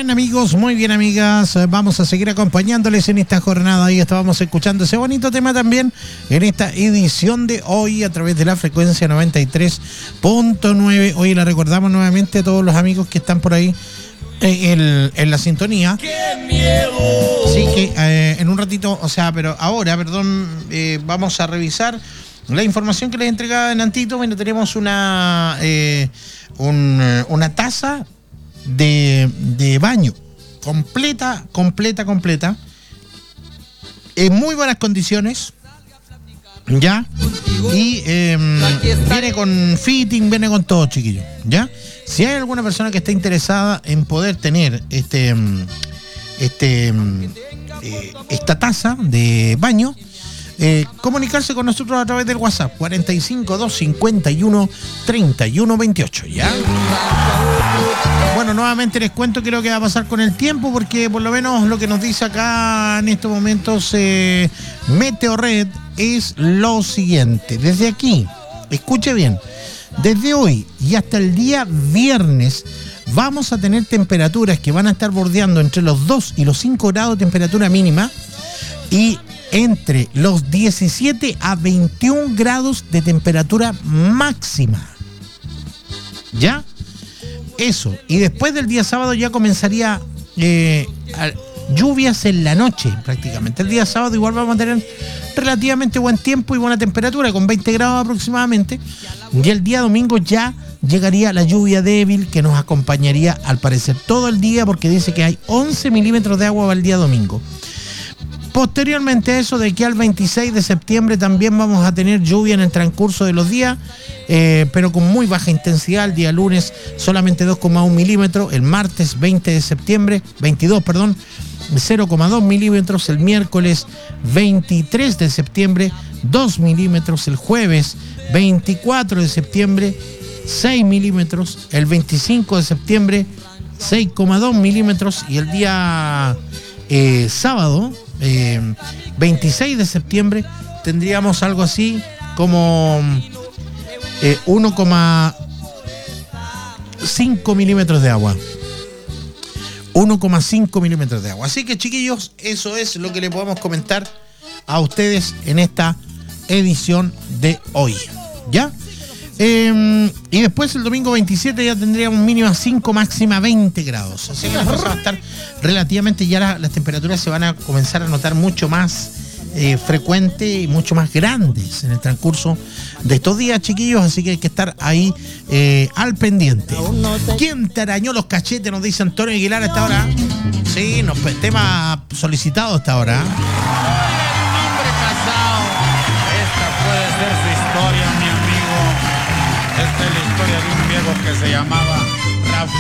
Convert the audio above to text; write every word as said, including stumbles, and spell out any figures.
bien, amigos, muy bien, amigas. Vamos a seguir acompañándoles en esta jornada y estábamos escuchando ese bonito tema también en esta edición de hoy a través de la frecuencia noventa y tres punto nueve. Hoy la recordamos nuevamente a todos los amigos que están por ahí en, el, en la sintonía. ¡Qué miedo! Así que eh, en un ratito, o sea, pero ahora, perdón, eh, vamos a revisar la información que les entregaba en Antito. Bueno, tenemos una, eh, un, una taza de, de baño completa, completa, completa, en muy buenas condiciones, ¿ya? Y eh, viene con fitting, viene con todo, chiquillos, ¿ya? Si hay alguna persona que esté interesada en poder tener este, este, eh, esta taza de baño, Eh, comunicarse con nosotros a través del WhatsApp cuarenta y cinco, doscientos cincuenta y uno, treinta y uno veintiocho, ¿ya? Bueno, nuevamente les cuento qué es lo que va a pasar con el tiempo, porque por lo menos lo que nos dice acá en estos momentos eh, Meteorred es lo siguiente. Desde aquí, escuche bien, desde hoy y hasta el día viernes vamos a tener temperaturas que van a estar bordeando entre los dos y los cinco grados de temperatura mínima y entre los diecisiete a veintiún grados de temperatura máxima. ¿Ya? Eso. Y después del día sábado ya comenzaría eh, lluvias en la noche, prácticamente. El día sábado igual vamos a tener relativamente buen tiempo y buena temperatura, con veinte grados aproximadamente. Y el día domingo ya llegaría la lluvia débil que nos acompañaría al parecer todo el día, porque dice que hay once milímetros de agua para el día domingo. Posteriormente a eso, de aquí al veintiséis de septiembre también vamos a tener lluvia en el transcurso de los días, eh, pero con muy baja intensidad. El día lunes solamente dos coma uno milímetros, el martes veinte de septiembre, veintidós, perdón, cero coma dos milímetros, el miércoles veintitrés de septiembre, dos milímetros, el jueves veinticuatro de septiembre, seis milímetros, el veinticinco de septiembre, seis coma dos milímetros y el día eh, sábado, Eh, veintiséis de septiembre, tendríamos algo así como eh, uno coma cinco milímetros de agua. uno coma cinco milímetros de agua. Así que, chiquillos, eso es lo que le podemos comentar a ustedes en esta edición de hoy, ¿ya? Eh, y después el domingo veintisiete ya tendríamos mínima cinco, máxima veinte grados. Así que la cosa va a estar relativamente, ya la, las temperaturas se van a comenzar a notar mucho más eh, frecuente y mucho más grandes en el transcurso de estos días, chiquillos. Así que hay que estar ahí eh, al pendiente. ¿Quién te arañó los cachetes? Nos dice Antonio Aguilar a esta hora. Sí, nos, tema solicitado a esta hora. Un hombre casado. Esta puede ser su historia, mi amigo. Esta es la historia de un viejo que se llamaba